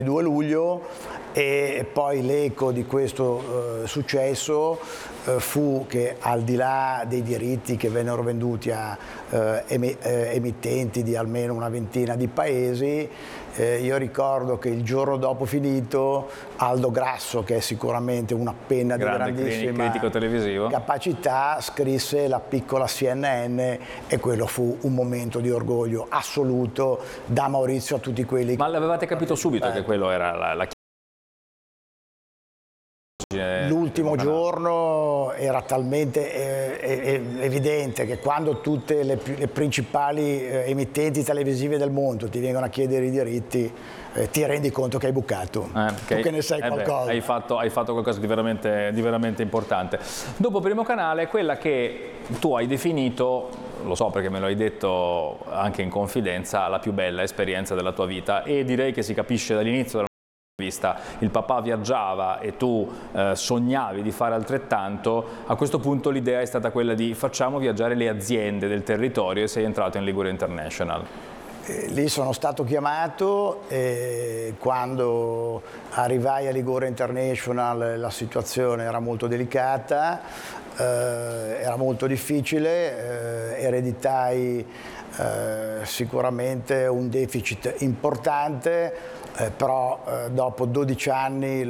2 luglio e poi l'eco di questo successo fu che, al di là dei diritti che vennero venduti a emittenti di almeno una ventina di paesi, io ricordo che il giorno dopo finito Aldo Grasso, che è sicuramente una penna di grandissima critico televisivo, capacità, scrisse La piccola CNN, e quello fu un momento di orgoglio assoluto da Maurizio a tutti quelli. Ma l'avevate capito subito che quello era la L'ultimo giorno era talmente evidente che quando tutte le principali emittenti televisive del mondo ti vengono a chiedere i diritti, ti rendi conto che hai bucato, tu che ne sai qualcosa. Hai fatto qualcosa di veramente importante. Dopo Primo Canale, quella che tu hai definito, lo so perché me lo hai detto anche in confidenza, la più bella esperienza della tua vita, e direi che si capisce dall'inizio della vista. Il papà viaggiava e tu sognavi di fare altrettanto. A questo punto l'idea è stata quella di facciamo viaggiare le aziende del territorio, e sei entrato in Liguria International. Lì sono stato chiamato e quando arrivai a Liguria International la situazione era molto delicata, era molto difficile, ereditai sicuramente un deficit importante, però dopo 12 anni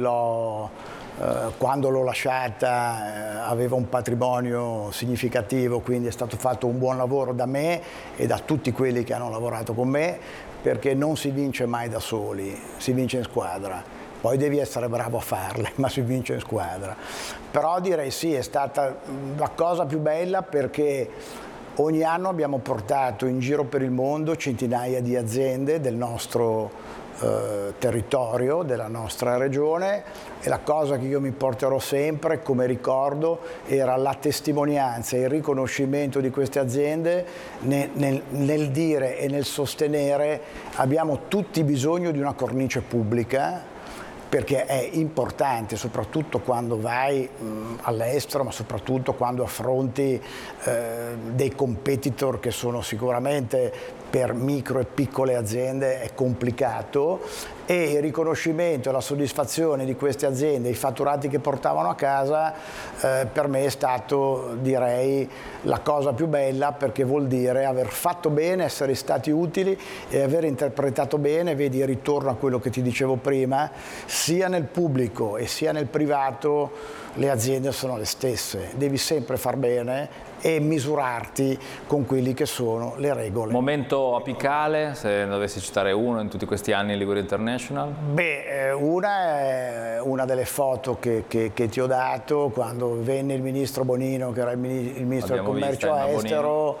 quando l'ho lasciata aveva un patrimonio significativo, quindi è stato fatto un buon lavoro da me e da tutti quelli che hanno lavorato con me, perché non si vince mai da soli, si vince in squadra. Poi devi essere bravo a farle, ma si vince in squadra. Però direi sì, è stata la cosa più bella, perché ogni anno abbiamo portato in giro per il mondo centinaia di aziende del nostro territorio, della nostra regione, e la cosa che io mi porterò sempre come ricordo era la testimonianza e il riconoscimento di queste aziende nel dire e nel sostenere: abbiamo tutti bisogno di una cornice pubblica, perché è importante, soprattutto quando vai all'estero, ma soprattutto quando affronti dei competitor che sono sicuramente, per micro e piccole aziende, è complicato, e il riconoscimento e la soddisfazione di queste aziende, i fatturati che portavano a casa, per me è stato, direi, la cosa più bella, perché vuol dire aver fatto bene, essere stati utili e aver interpretato bene. Vedi, ritorno a quello che ti dicevo prima, sia nel pubblico e sia nel privato le aziende sono le stesse, devi sempre far bene e misurarti con quelli che sono le regole. Momento apicale, se dovessi citare uno in tutti questi anni in Liguria International? Beh, una è una delle foto che ti ho dato quando venne il ministro Bonino, che era il ministro del commercio estero.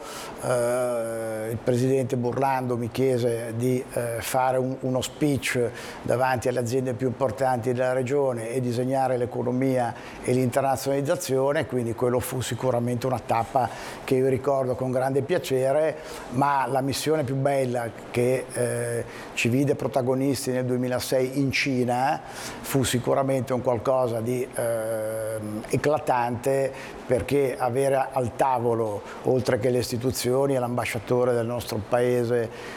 Il presidente Burlando mi chiese di fare uno speech davanti alle aziende più importanti della regione e disegnare l'economia e l'internazionalizzazione, quindi quello fu sicuramente una tappa che io ricordo con grande piacere. Ma la missione più bella, che ci vide protagonisti nel 2006 in Cina, fu sicuramente un qualcosa di eclatante, perché avere al tavolo, oltre che le istituzioni e l'ambasciatore del nostro paese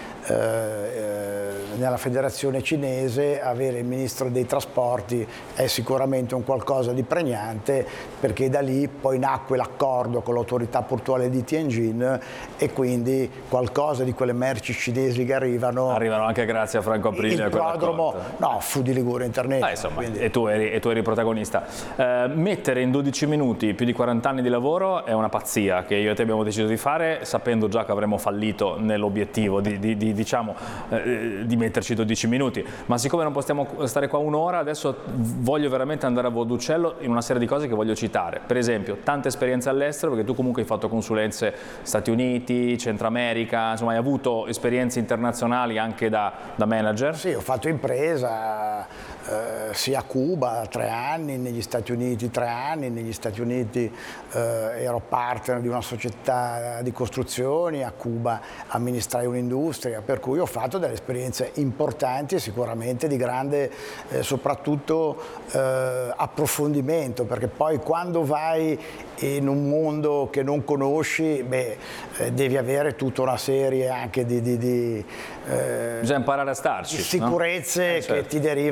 nella federazione cinese, avere il ministro dei trasporti è sicuramente un qualcosa di pregnante, perché da lì poi nacque l'accordo con l'autorità portuale di Tianjin, e quindi qualcosa di quelle merci cinesi che arrivano anche grazie a Franco Aprilia. Il prodromo fu di Liguria International. Insomma, e tu eri protagonista. Mettere in 12 minuti più di 40 anni di lavoro è una pazzia che io e te abbiamo deciso di fare, sapendo già che avremmo fallito nell'obiettivo di metterci 12 minuti, ma siccome non possiamo stare qua un'ora, adesso voglio veramente andare a volo d'uccello in una serie di cose che voglio citare. Per esempio, tante esperienze all'estero, perché tu comunque hai fatto consulenze Stati Uniti, Centro America, insomma hai avuto esperienze internazionali anche da manager. Sì, ho fatto impresa sia a Cuba 3 anni, negli Stati Uniti 3 anni. Negli Stati Uniti ero partner di una società di costruzioni, a Cuba amministrai un'industria, per cui ho fatto delle esperienze importanti e sicuramente di grande soprattutto approfondimento, perché poi quando vai in un mondo che non conosci, devi avere tutta una serie anche bisogna imparare a starci, di sicurezze, no? che ti derivano